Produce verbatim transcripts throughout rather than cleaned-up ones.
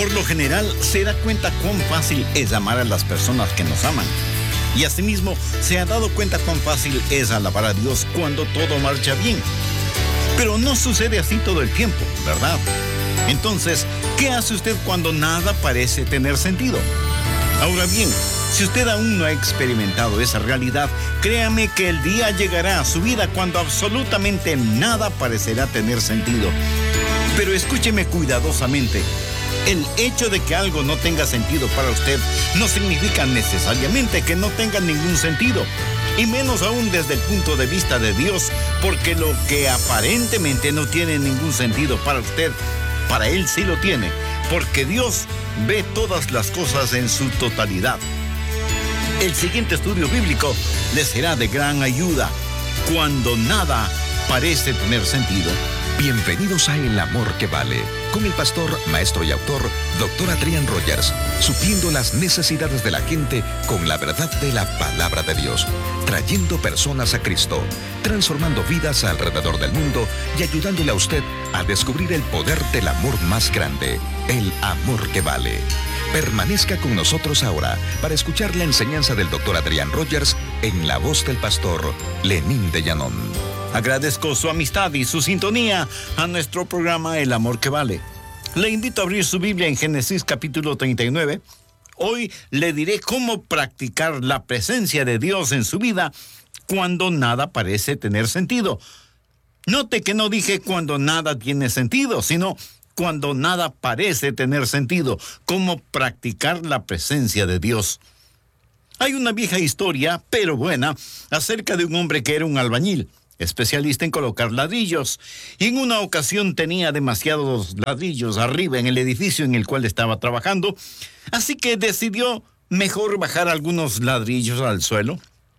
Por lo general, se da cuenta cuán fácil es amar a las personas que nos aman. Y asimismo, se ha dado cuenta cuán fácil es alabar a Dios cuando todo marcha bien. Pero no sucede así todo el tiempo, ¿verdad? Entonces, ¿qué hace usted cuando nada parece tener sentido? Ahora bien, si usted aún no ha experimentado esa realidad, créame que el día llegará a su vida cuando absolutamente nada parecerá tener sentido. Pero escúcheme cuidadosamente. El hecho de que algo no tenga sentido para usted no significa necesariamente que no tenga ningún sentido, y menos aún desde el punto de vista de Dios, porque lo que aparentemente no tiene ningún sentido para usted, para Él sí lo tiene, porque Dios ve todas las cosas en su totalidad. El siguiente estudio bíblico le será de gran ayuda cuando nada parece tener sentido. Bienvenidos a El Amor que Vale, con el pastor, maestro y autor, doctor Adrián Rogers, supliendo las necesidades de la gente con la verdad de la palabra de Dios, trayendo personas a Cristo, transformando vidas alrededor del mundo y ayudándole a usted a descubrir el poder del amor más grande, el amor que vale. Permanezca con nosotros ahora para escuchar la enseñanza del doctor Adrián Rogers en la voz del pastor Lenín de Llanón. Agradezco su amistad y su sintonía a nuestro programa El Amor que Vale. Le invito a abrir su Biblia en Génesis capítulo treinta y nueve. Hoy le diré cómo practicar la presencia de Dios en su vida cuando nada parece tener sentido. Note que no dije cuando nada tiene sentido, sino cuando nada parece tener sentido. Cómo practicar la presencia de Dios. Hay una vieja historia, pero buena, acerca de un hombre que era un albañil, especialista en colocar ladrillos, y en una ocasión tenía demasiados ladrillos arriba en el edificio en el cual estaba trabajando, así que decidió mejor bajar algunos ladrillos al suelo.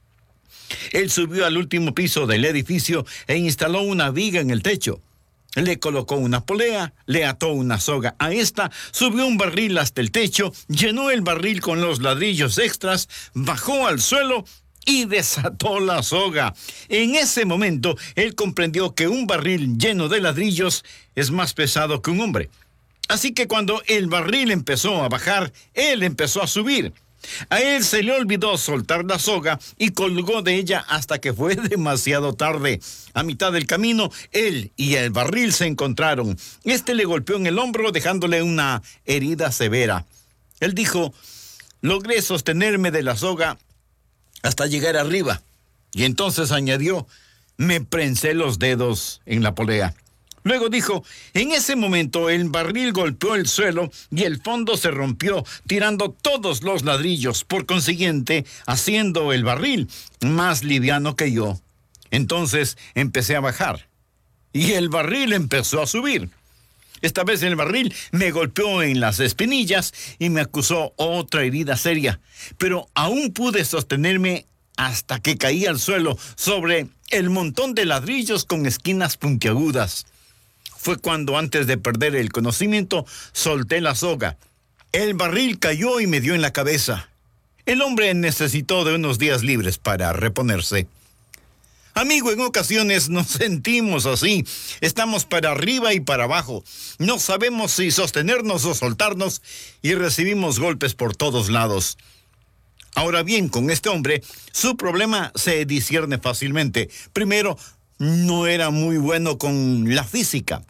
Él subió al último piso del edificio e instaló una viga en el techo. Le colocó una polea, le ató una soga a esta, subió un barril hasta el techo, llenó el barril con los ladrillos extras, bajó al suelo y desató la soga. En ese momento, él comprendió que un barril lleno de ladrillos es más pesado que un hombre. Así que cuando el barril empezó a bajar, él empezó a subir. A él se le olvidó soltar la soga y colgó de ella hasta que fue demasiado tarde. A mitad del camino, él y el barril se encontraron. Este le golpeó en el hombro, dejándole una herida severa. Él dijo: logré sostenerme de la soga hasta llegar arriba. Y entonces añadió: me prensé los dedos en la polea. Luego dijo: en ese momento el barril golpeó el suelo y el fondo se rompió, tirando todos los ladrillos, por consiguiente, haciendo el barril más liviano que yo. Entonces empecé a bajar y el barril empezó a subir. Esta vez el barril me golpeó en las espinillas y me acusó otra herida seria, pero aún pude sostenerme hasta que caí al suelo sobre el montón de ladrillos con esquinas puntiagudas. Fue cuando, antes de perder el conocimiento, solté la soga. El barril cayó y me dio en la cabeza. El hombre necesitó de unos días libres para reponerse. Amigo, en ocasiones nos sentimos así. Estamos para arriba y para abajo. No sabemos si sostenernos o soltarnos y recibimos golpes por todos lados. Ahora bien, con este hombre, su problema se discierne fácilmente. Primero, no era muy bueno con la física.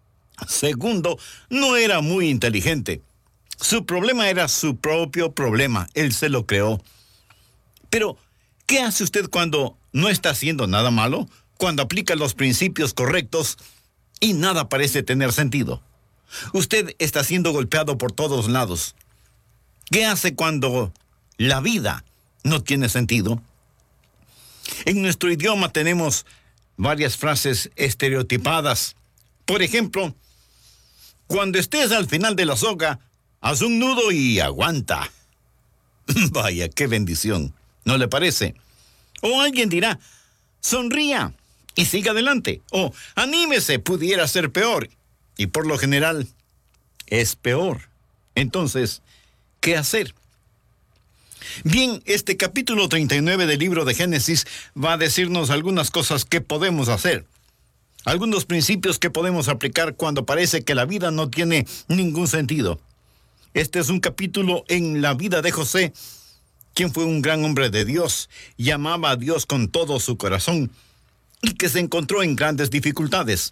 Segundo, no era muy inteligente. Su problema era su propio problema. Él se lo creó. Pero, ¿qué hace usted cuando no está haciendo nada malo? Cuando aplica los principios correctos y nada parece tener sentido. Usted está siendo golpeado por todos lados. ¿Qué hace cuando la vida no tiene sentido? En nuestro idioma tenemos varias frases estereotipadas. Por ejemplo, cuando estés al final de la soga, haz un nudo y aguanta. Vaya, qué bendición, ¿no le parece? O alguien dirá: sonría y siga adelante. O anímese, pudiera ser peor. Y por lo general, es peor. Entonces, ¿qué hacer? Bien, este capítulo treinta y nueve del libro de Génesis va a decirnos algunas cosas que podemos hacer. Algunos principios que podemos aplicar cuando parece que la vida no tiene ningún sentido. Este es un capítulo en la vida de José, quien fue un gran hombre de Dios, y amaba a Dios con todo su corazón, y que se encontró en grandes dificultades.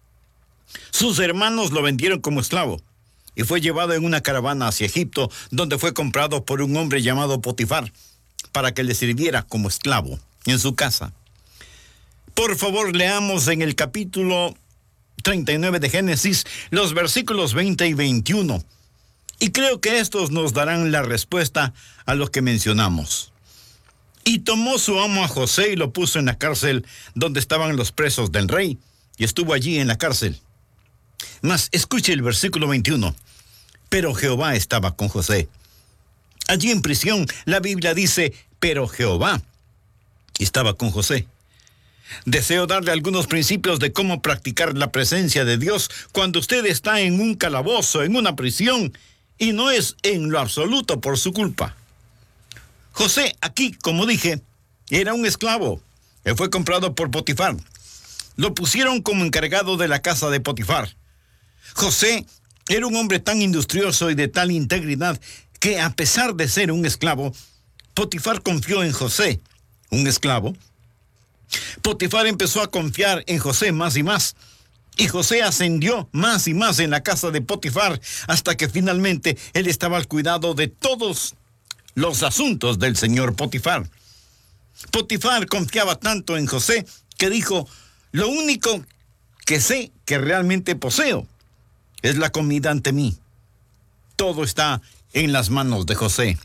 Sus hermanos lo vendieron como esclavo, y fue llevado en una caravana hacia Egipto, donde fue comprado por un hombre llamado Potifar, para que le sirviera como esclavo en su casa. Por favor, leamos en el capítulo treinta y nueve de Génesis, los versículos veinte y veintiuno. Y creo que estos nos darán la respuesta a lo que mencionamos. Y tomó su amo a José y lo puso en la cárcel donde estaban los presos del rey, y estuvo allí en la cárcel. Mas escuche el versículo veintiuno. Pero Jehová estaba con José. Allí en prisión, la Biblia dice, pero Jehová estaba con José. Deseo darle algunos principios de cómo practicar la presencia de Dios cuando usted está en un calabozo, en una prisión, y no es en lo absoluto por su culpa. José, aquí, como dije, era un esclavo. Él fue comprado por Potifar. Lo pusieron como encargado de la casa de Potifar. José era un hombre tan industrioso y de tal integridad que, a pesar de ser un esclavo, Potifar confió en José, un esclavo. Potifar empezó a confiar en José más y más, y José ascendió más y más en la casa de Potifar, hasta que finalmente él estaba al cuidado de todos los asuntos del señor Potifar. Potifar confiaba tanto en José que dijo, lo único que sé que realmente poseo es la comida ante mí. Todo está en las manos de José.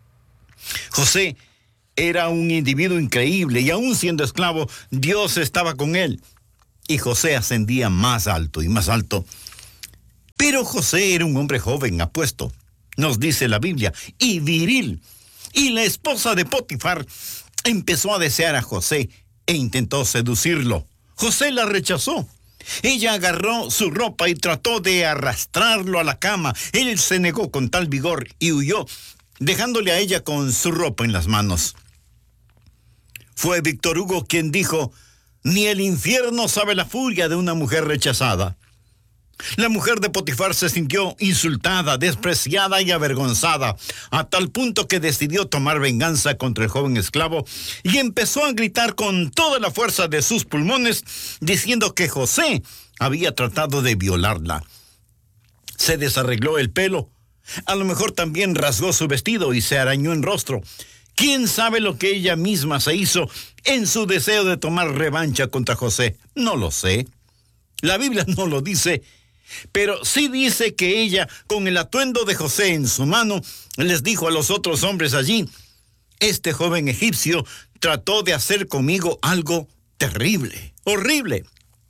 José era un individuo increíble, y aún siendo esclavo, Dios estaba con él. Y José ascendía más alto y más alto. Pero José era un hombre joven, apuesto, nos dice la Biblia, y viril. Y la esposa de Potifar empezó a desear a José e intentó seducirlo. José la rechazó. Ella agarró su ropa y trató de arrastrarlo a la cama. Él se negó con tal vigor y huyó, dejándole a ella con su ropa en las manos. Fue Víctor Hugo quien dijo, ni el infierno sabe la furia de una mujer rechazada. La mujer de Potifar se sintió insultada, despreciada y avergonzada, a tal punto que decidió tomar venganza contra el joven esclavo y empezó a gritar con toda la fuerza de sus pulmones, diciendo que José había tratado de violarla. Se desarregló el pelo, a lo mejor también rasgó su vestido y se arañó el rostro. ¿Quién sabe lo que ella misma se hizo en su deseo de tomar revancha contra José? No lo sé. La Biblia no lo dice, pero sí dice que ella, con el atuendo de José en su mano, les dijo a los otros hombres allí, este joven egipcio trató de hacer conmigo algo terrible, horrible.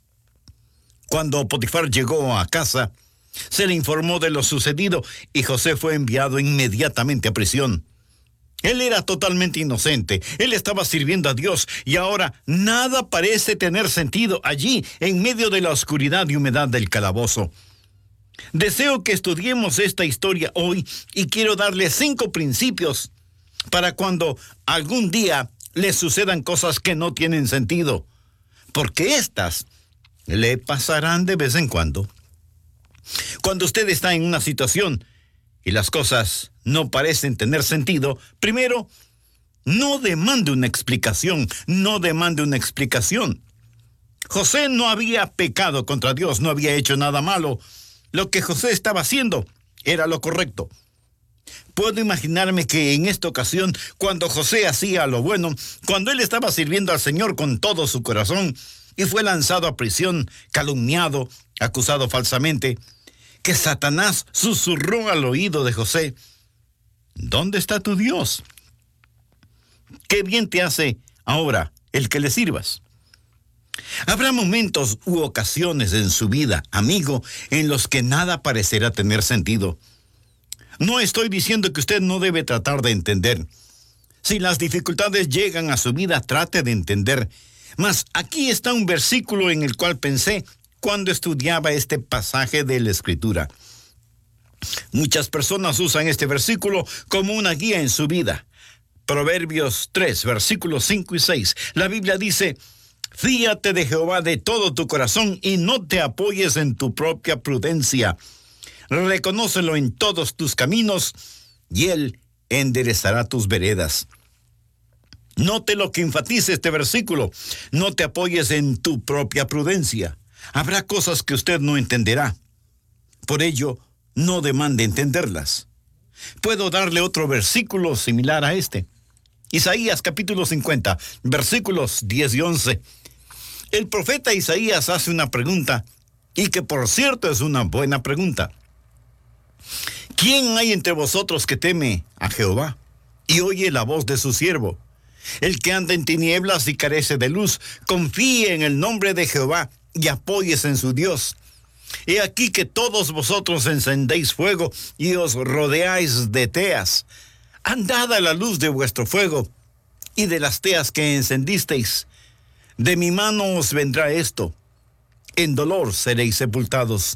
Cuando Potifar llegó a casa, se le informó de lo sucedido y José fue enviado inmediatamente a prisión. Él era totalmente inocente, él estaba sirviendo a Dios y ahora nada parece tener sentido allí en medio de la oscuridad y humedad del calabozo. Deseo que estudiemos esta historia hoy y quiero darle cinco principios para cuando algún día le sucedan cosas que no tienen sentido, porque estas le pasarán de vez en cuando. Cuando usted está en una situación y las cosas no parecen tener sentido, primero, no demande una explicación, no demande una explicación. José no había pecado contra Dios, no había hecho nada malo. Lo que José estaba haciendo era lo correcto. Puedo imaginarme que en esta ocasión, cuando José hacía lo bueno, cuando él estaba sirviendo al Señor con todo su corazón y fue lanzado a prisión, calumniado, acusado falsamente, que Satanás susurró al oído de José, ¿dónde está tu Dios? Qué bien te hace ahora el que le sirvas. Habrá momentos u ocasiones en su vida, amigo, en los que nada parecerá tener sentido. No estoy diciendo que usted no debe tratar de entender. Si las dificultades llegan a su vida, trate de entender. Mas aquí está un versículo en el cual pensé cuando estudiaba este pasaje de la Escritura. Muchas personas usan este versículo como una guía en su vida. Proverbios tres, versículos cinco y seis. La Biblia dice, fíate de Jehová de todo tu corazón y no te apoyes en tu propia prudencia. reconócelo en todos tus caminos, y Él enderezará tus veredas. Note lo que enfatiza este versículo. No te apoyes en tu propia prudencia. Habrá cosas que usted no entenderá. Por ello, no demande entenderlas. Puedo darle otro versículo similar a este. Isaías capítulo cincuenta, versículos diez y once. El profeta Isaías hace una pregunta, y que por cierto es una buena pregunta. ¿Quién hay entre vosotros que teme a Jehová y oye la voz de su siervo? El que anda en tinieblas y carece de luz, confíe en el nombre de Jehová y apóyese en su Dios. He aquí que todos vosotros encendéis fuego y os rodeáis de teas. Andad a la luz de vuestro fuego y de las teas que encendisteis. De mi mano os vendrá esto. En dolor seréis sepultados.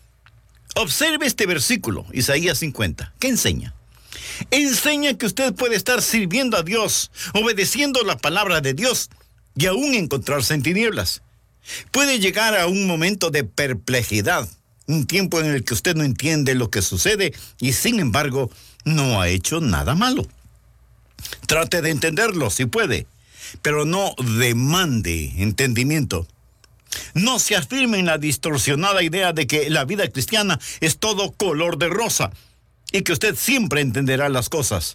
Observe este versículo, Isaías cincuenta. ¿Qué enseña? Enseña que usted puede estar sirviendo a Dios, obedeciendo la palabra de Dios y aún encontrarse en tinieblas. Puede llegar a un momento de perplejidad, un tiempo en el que usted no entiende lo que sucede y sin embargo no ha hecho nada malo. Trate de entenderlo si puede, pero no demande entendimiento. No se afirme en la distorsionada idea de que la vida cristiana es todo color de rosa y que usted siempre entenderá las cosas.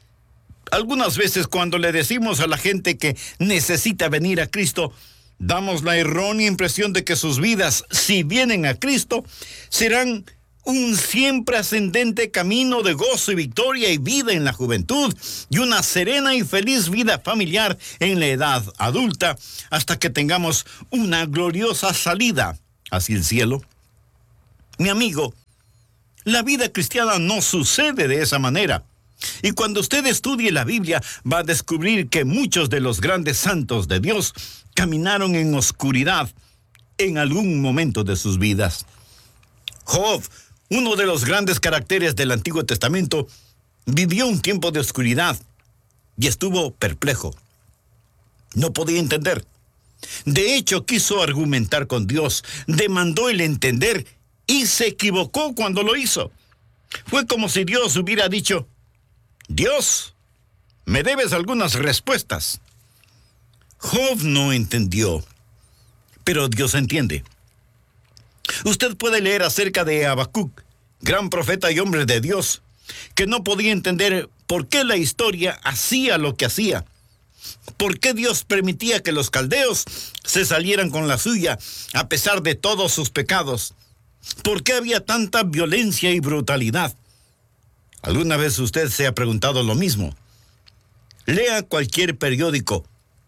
Algunas veces cuando le decimos a la gente que necesita venir a Cristo, damos la errónea impresión de que sus vidas, si vienen a Cristo, serán un siempre ascendente camino de gozo y victoria y vida en la juventud y una serena y feliz vida familiar en la edad adulta hasta que tengamos una gloriosa salida hacia el cielo. Mi amigo, la vida cristiana no sucede de esa manera. Y cuando usted estudie la Biblia, va a descubrir que muchos de los grandes santos de Dios caminaron en oscuridad en algún momento de sus vidas. Job, uno de los grandes caracteres del Antiguo Testamento, vivió un tiempo de oscuridad y estuvo perplejo. No podía entender. De hecho, quiso argumentar con Dios, demandó el entender y se equivocó cuando lo hizo. Fue como si Dios hubiera dicho: Dios, me debes algunas respuestas. Job no entendió, pero Dios entiende. Usted puede leer acerca de Habacuc, gran profeta y hombre de Dios, que no podía entender por qué la historia hacía lo que hacía. ¿Por qué Dios permitía que los caldeos se salieran con la suya a pesar de todos sus pecados? ¿Por qué había tanta violencia y brutalidad? ¿Alguna vez usted se ha preguntado lo mismo? Lea cualquier periódico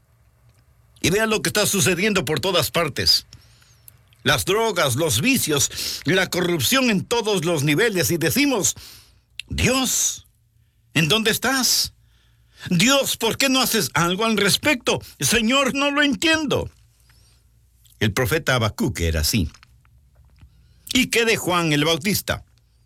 y vea lo que está sucediendo por todas partes. Las drogas, los vicios, la corrupción en todos los niveles, y decimos: Dios, ¿en dónde estás? Dios, ¿por qué no haces algo al respecto? Señor, no lo entiendo. El profeta Habacuc era así. ¿Y qué de Juan el Bautista?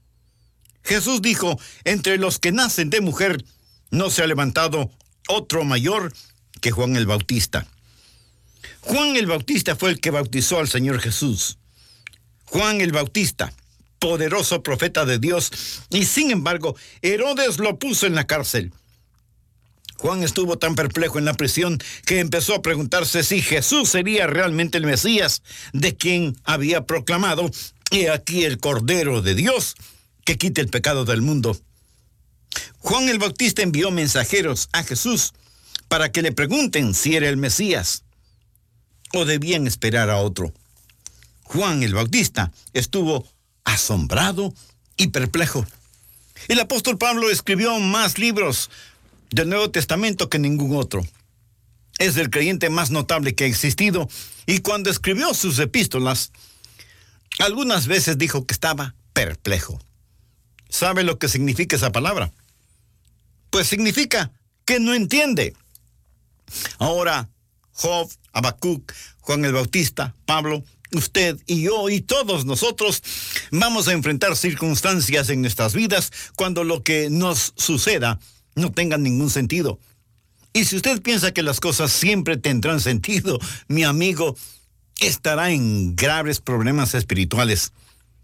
Jesús dijo: entre los que nacen de mujer no se ha levantado otro mayor que Juan el Bautista. Juan el Bautista fue el que bautizó al Señor Jesús. Juan el Bautista, poderoso profeta de Dios, y sin embargo, Herodes lo puso en la cárcel. Juan estuvo tan perplejo en la prisión que empezó a preguntarse si Jesús sería realmente el Mesías de quien había proclamado: he aquí el Cordero de Dios que quite el pecado del mundo. Juan el Bautista envió mensajeros a Jesús para que le pregunten si era el Mesías o debían esperar a otro. Juan el Bautista estuvo asombrado y perplejo. El apóstol Pablo escribió más libros del Nuevo Testamento que ningún otro. Es el creyente más notable que ha existido, y cuando escribió sus epístolas, algunas veces dijo que estaba perplejo. ¿Sabe lo que significa esa palabra? Pues significa que no entiende. Ahora, Job, Habacuc, Juan el Bautista, Pablo, usted y yo y todos nosotros vamos a enfrentar circunstancias en nuestras vidas cuando lo que nos suceda no tenga ningún sentido. Y si usted piensa que las cosas siempre tendrán sentido, mi amigo, estará en graves problemas espirituales.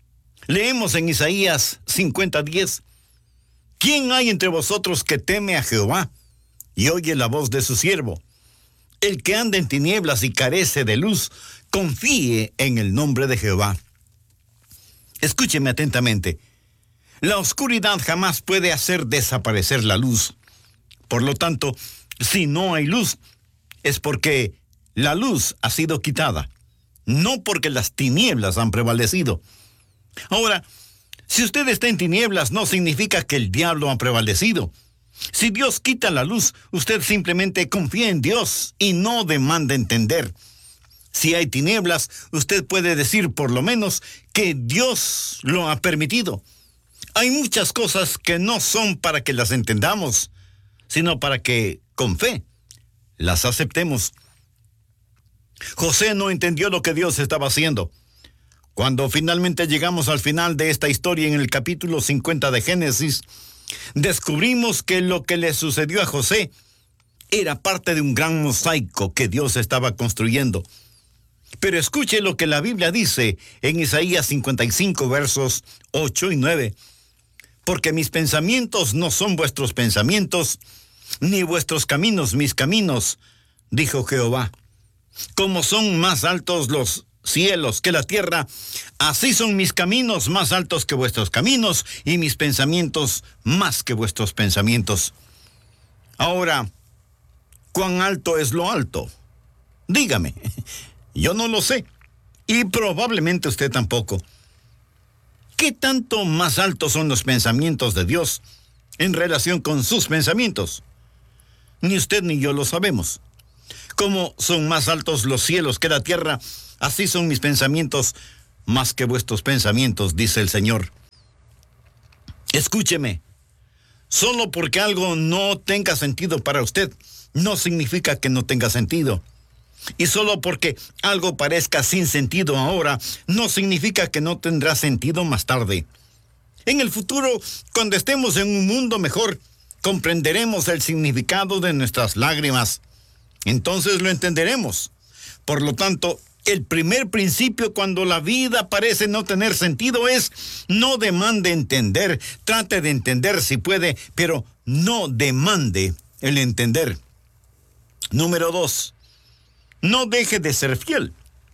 Leemos en Isaías cincuenta diez. ¿Quién hay entre vosotros que teme a Jehová y oye la voz de su siervo? El que anda en tinieblas y carece de luz, confíe en el nombre de Jehová. Escúcheme atentamente. La oscuridad jamás puede hacer desaparecer la luz. Por lo tanto, si no hay luz, es porque la luz ha sido quitada, no porque las tinieblas han prevalecido. Ahora, si usted está en tinieblas, no significa que el diablo ha prevalecido. Si Dios quita la luz, usted simplemente confía en Dios y no demanda entender. Si hay tinieblas, usted puede decir por lo menos que Dios lo ha permitido. Hay muchas cosas que no son para que las entendamos, sino para que, con fe, las aceptemos. José no entendió lo que Dios estaba haciendo. Cuando finalmente llegamos al final de esta historia en el capítulo cincuenta de Génesis, descubrimos que lo que le sucedió a José era parte de un gran mosaico que Dios estaba construyendo. Pero escuche lo que la Biblia dice en Isaías cincuenta y cinco, versos ocho y nueve. Porque mis pensamientos no son vuestros pensamientos, ni vuestros caminos mis caminos, dijo Jehová. Como son más altos los cielos que la tierra, así son mis caminos más altos que vuestros caminos, y mis pensamientos más que vuestros pensamientos. Ahora, ¿cuán alto es lo alto? Dígame, yo no lo sé, y probablemente usted tampoco. ¿Qué tanto más altos son los pensamientos de Dios en relación con sus pensamientos? Ni usted ni yo lo sabemos. Como son más altos los cielos que la tierra, así son mis pensamientos más que vuestros pensamientos, dice el Señor. Escúcheme, solo porque algo no tenga sentido para usted, no significa que no tenga sentido. Y solo porque algo parezca sin sentido ahora, no significa que no tendrá sentido más tarde. En el futuro, cuando estemos en un mundo mejor, comprenderemos el significado de nuestras lágrimas. Entonces lo entenderemos. Por lo tanto, el primer principio cuando la vida parece no tener sentido es: no demande entender. Trate de entender si puede, pero no demande el entender. Número dos. No deje de ser fiel.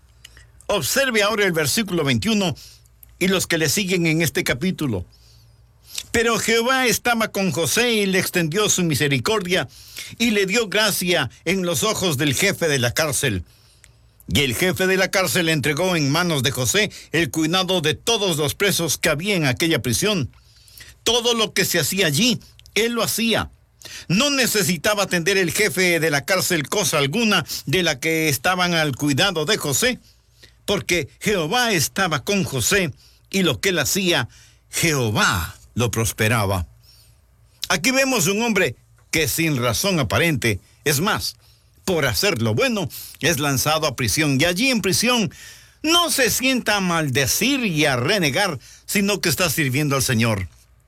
Observe ahora el versículo veintiuno y los que le siguen en este capítulo. Pero Jehová estaba con José y le extendió su misericordia y le dio gracia en los ojos del jefe de la cárcel. Y el jefe de la cárcel entregó en manos de José el cuidado de todos los presos que había en aquella prisión. Todo lo que se hacía allí, él lo hacía. No necesitaba atender el jefe de la cárcel cosa alguna de la que estaban al cuidado de José, porque Jehová estaba con José y lo que él hacía, Jehová lo prosperaba. Aquí vemos un hombre que sin razón aparente, es más, por hacer lo bueno, es lanzado a prisión, y allí en prisión no se sienta a maldecir y a renegar, sino que está sirviendo al Señor.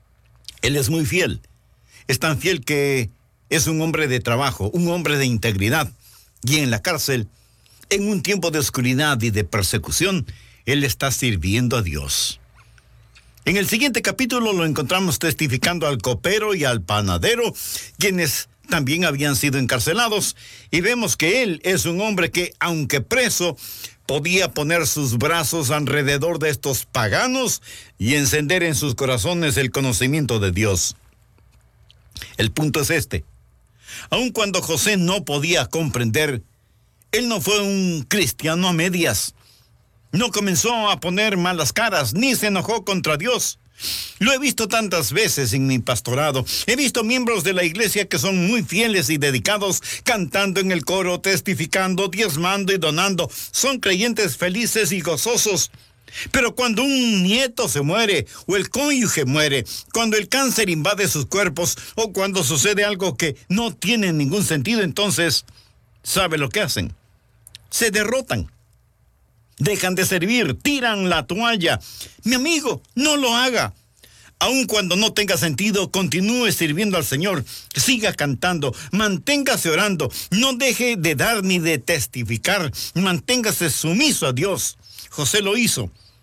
Él es muy fiel. Es tan fiel que es un hombre de trabajo, un hombre de integridad. Y en la cárcel, en un tiempo de oscuridad y de persecución, él está sirviendo a Dios. En el siguiente capítulo lo encontramos testificando al copero y al panadero, quienes también habían sido encarcelados, y vemos que él es un hombre que, aunque preso, podía poner sus brazos alrededor de estos paganos y encender en sus corazones el conocimiento de Dios. El punto es este: aun cuando José no podía comprender, él no fue un cristiano a medias. No comenzó a poner malas caras, ni se enojó contra Dios. Lo he visto tantas veces en mi pastorado. He visto miembros de la iglesia que son muy fieles y dedicados, cantando en el coro, testificando, diezmando y donando. Son creyentes felices y gozosos. Pero cuando un nieto se muere, o el cónyuge muere, cuando el cáncer invade sus cuerpos, o cuando sucede algo que no tiene ningún sentido, entonces, ¿sabe lo que hacen? Se derrotan. Dejan de servir, tiran la toalla. Mi amigo, no lo haga. Aun cuando no tenga sentido, continúe sirviendo al Señor. Siga cantando, manténgase orando. No deje de dar ni de testificar. Manténgase sumiso a Dios. José lo hizo.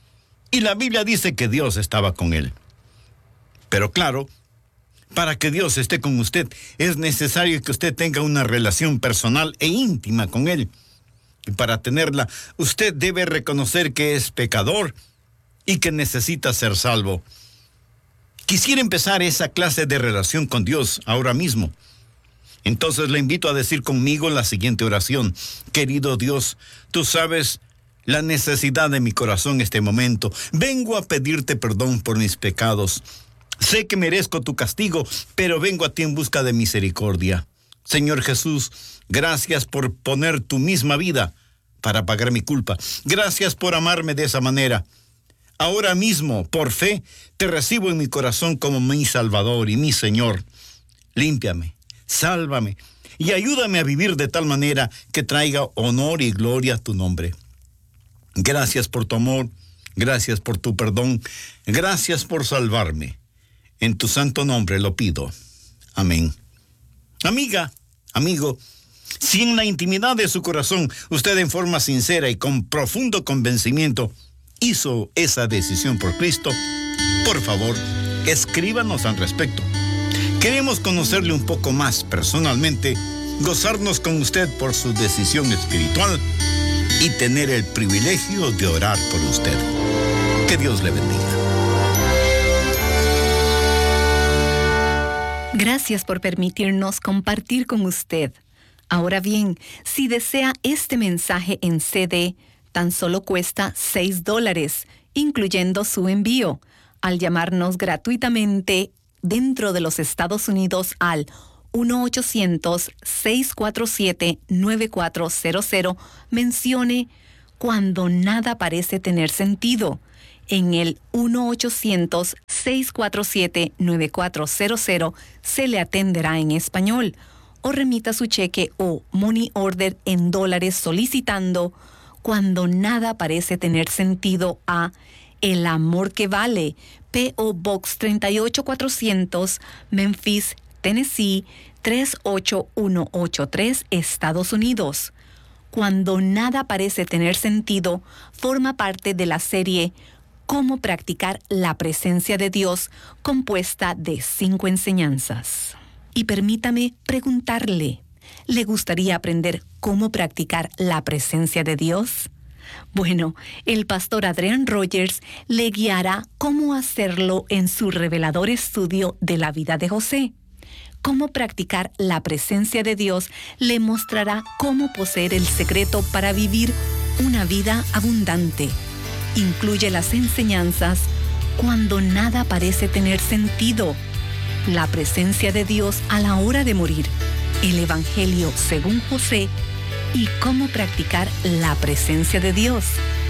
Y la Biblia dice que Dios estaba con él. Pero claro, para que Dios esté con usted, es necesario que usted tenga una relación personal e íntima con Él. Y para tenerla, usted debe reconocer que es pecador y que necesita ser salvo. Quisiera empezar esa clase de relación con Dios ahora mismo. Entonces le invito a decir conmigo la siguiente oración. Querido Dios, tú sabes la necesidad de mi corazón en este momento. Vengo a pedirte perdón por mis pecados. Sé que merezco tu castigo, pero vengo a ti en busca de misericordia. Señor Jesús, gracias por poner tu misma vida para pagar mi culpa. Gracias por amarme de esa manera. Ahora mismo, por fe, te recibo en mi corazón como mi Salvador y mi Señor. Límpiame, sálvame y ayúdame a vivir de tal manera que traiga honor y gloria a tu nombre. Gracias por tu amor, gracias por tu perdón, gracias por salvarme. En tu santo nombre lo pido. Amén. Amiga, amigo, si en la intimidad de su corazón usted en forma sincera y con profundo convencimiento hizo esa decisión por Cristo, por favor, escríbanos al respecto. Queremos conocerle un poco más personalmente, gozarnos con usted por su decisión espiritual y tener el privilegio de orar por usted. Que Dios le bendiga. Gracias por permitirnos compartir con usted. Ahora bien, si desea este mensaje en C D, tan solo cuesta seis dólares, incluyendo su envío, al llamarnos gratuitamente dentro de los Estados Unidos al uno ochocientos, seis cuatro siete, nueve cuatro cero cero, mencione cuando nada parece tener sentido. En el uno ochocientos, seis cuatro siete, nueve cuatro cero cero se le atenderá en español, o remita su cheque o money order en dólares solicitando cuando nada parece tener sentido a El Amor que Vale, P O Box treinta y ocho cuatrocientos, Memphis, Tennessee tres ocho uno ocho tres, Estados Unidos. Cuando nada parece tener sentido, forma parte de la serie Cómo practicar la presencia de Dios, compuesta de cinco enseñanzas. Y permítame preguntarle, ¿le gustaría aprender cómo practicar la presencia de Dios? Bueno, el pastor Adrian Rogers le guiará cómo hacerlo en su revelador estudio de la vida de José. Cómo practicar la presencia de Dios le mostrará cómo poseer el secreto para vivir una vida abundante. Incluye las enseñanzas cuando nada parece tener sentido, la presencia de Dios a la hora de morir, el Evangelio según José y cómo practicar la presencia de Dios.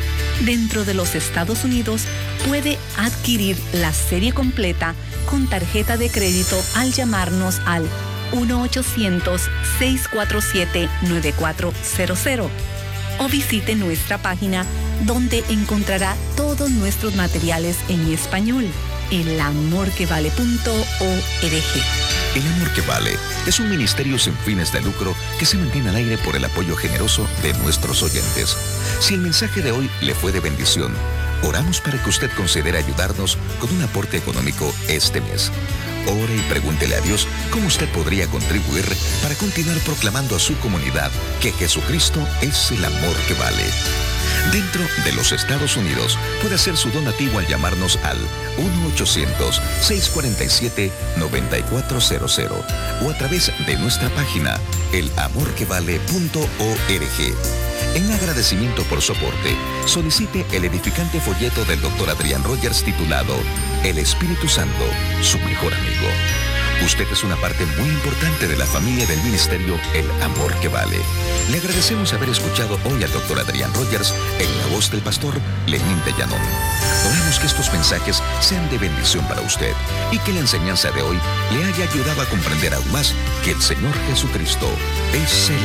Dentro de los Estados Unidos puede adquirir la serie completa con tarjeta de crédito al llamarnos al uno ochocientos, seis cuatro siete, nueve cuatro cero cero o visite nuestra página donde encontrará todos nuestros materiales en español, el amor que vale punto org. El Amor que Vale es un ministerio sin fines de lucro que se mantiene al aire por el apoyo generoso de nuestros oyentes. Si el mensaje de hoy le fue de bendición, oramos para que usted considere ayudarnos con un aporte económico este mes. Ore y pregúntele a Dios cómo usted podría contribuir para continuar proclamando a su comunidad que Jesucristo es el amor que vale. Dentro de los Estados Unidos, puede hacer su donativo al llamarnos al uno ochocientos, seis cuatro siete, nueve cuatro cero cero o a través de nuestra página el amor que vale punto org. En agradecimiento por su aporte, solicite el edificante folleto del doctor Adrian Rogers titulado El Espíritu Santo, su mejor amigo. Usted es una parte muy importante de la familia del ministerio El Amor que Vale. Le agradecemos haber escuchado hoy al doctor Adrian Rogers en la voz del pastor Lenín de Llanón. Oramos que estos mensajes sean de bendición para usted y que la enseñanza de hoy le haya ayudado a comprender aún más que el Señor Jesucristo es el